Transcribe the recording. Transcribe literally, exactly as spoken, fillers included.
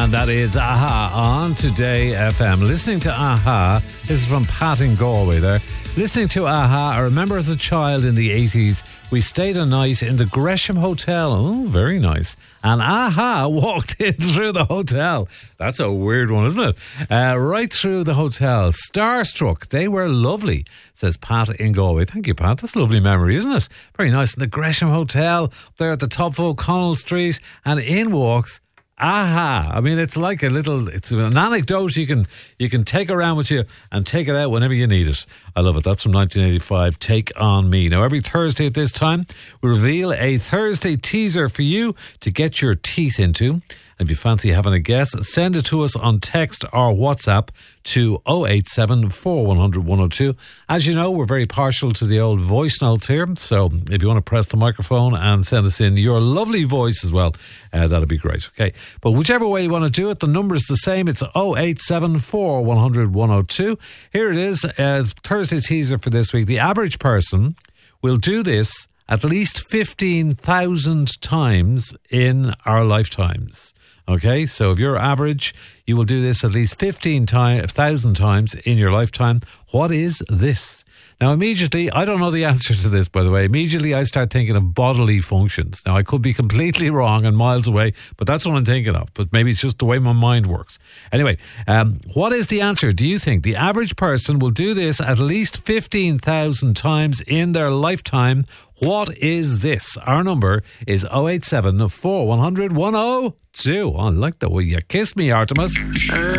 And that is a-ha on Today F M. Listening to a-ha, this is from Pat in Galway there. Listening to a-ha, I remember as a child in the eighties, we stayed a night in the Gresham Hotel. Oh, very nice. And a-ha walked in through the hotel. That's a weird one, isn't it? Uh, right through the hotel. Starstruck. They were lovely, says Pat in Galway. Thank you, Pat. That's a lovely memory, isn't it? Very nice. In the Gresham Hotel, there at the top of O'Connell Street, and in walks a-ha. I mean, it's like a little, it's an anecdote you can you can take around with you and take it out whenever you need it. I love it. That's from nineteen eighty-five, Take On Me. Now, every Thursday at this time, we reveal a Thursday teaser for you to get your teeth into. If you fancy having a guess, send it to us on text or WhatsApp to oh eight seven, four one zero zero, one oh two. As you know, we're very partial to the old voice notes here. So if you want to press the microphone and send us in your lovely voice as well, uh, that'd be great. Okay. But whichever way you want to do it, the number is the same. It's oh eight seven, four one zero zero, one oh two. Here it is, uh, Thursday teaser for this week. The average person will do this at least fifteen thousand times in our lifetimes. Okay, so if you're average, you will do this at least fifteen thousand times in your lifetime. What is this? Now, immediately, I don't know the answer to this, by the way. Immediately, I start thinking of bodily functions. Now, I could be completely wrong and miles away, but that's what I'm thinking of. But maybe it's just the way my mind works. Anyway, um, what is the answer, do you think? The average person will do this at least fifteen thousand times in their lifetime. What is this? Our number is oh eight seven, four one zero zero, one oh two. I like the way you kiss me, Artemis.